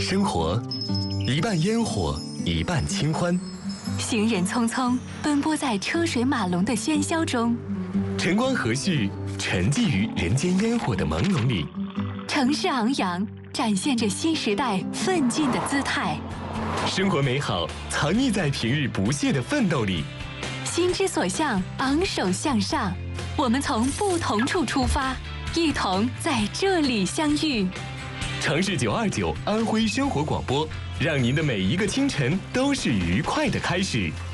生活，一半烟火，一半清欢。 行人匆匆奔波在车水马龙的喧嚣中， 晨光和煦，沉寂于人间烟火的朦胧里。 城市昂扬，展现着新时代奋进的姿态。 生活美好，藏匿在平日不懈的奋斗里。 心之所向，昂首向上。我们从不同处出发，一同在这里相遇。 城市929安徽生活广播，让您的每一个清晨都是愉快的开始。